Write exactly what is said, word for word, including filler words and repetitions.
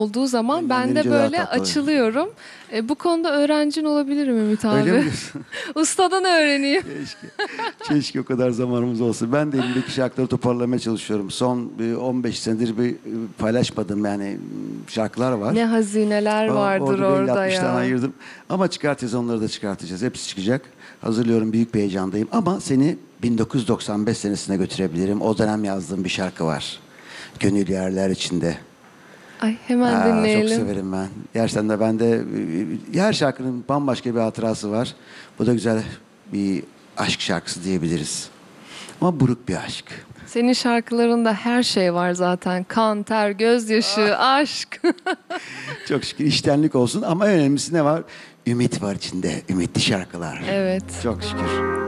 olduğu zaman ben de Dinlenince daha böyle tatlı oluyor. açılıyorum. E, bu konuda öğrencin olabilirim Ümit abi. Öyle mi diyorsun? Ustadan öğreneyim. Keşke. Keşke o kadar zamanımız olsa. Ben de elimdeki şarkıları toparlamaya çalışıyorum. Son bir on beş senedir bir e, paylaşmadığım yani şarkılar var. Ne hazineler O- vardır orada bir elli orada altmış tane ya. ayırdım. Ama çıkartacağız, onları da çıkartacağız. Hepsi çıkacak. Hazırlıyorum, büyük bir heyecandayım. Ama seni bin dokuz yüz doksan beş senesine götürebilirim. O dönem yazdığım bir şarkı var. Gönül yerler içinde. Ay hemen Aa, çok dinleyelim. severim ben. Gerçekten de bende e, her şarkının bambaşka bir hatırası var. Bu da güzel bir aşk şarkısı diyebiliriz. Ama buruk bir aşk. Senin şarkılarında her şey var zaten. Kan, ter, gözyaşı, aşk. Çok şükür içtenlik olsun ama en önemlisi ne var? Ümit var içinde. Ümitli şarkılar. Evet. Çok şükür.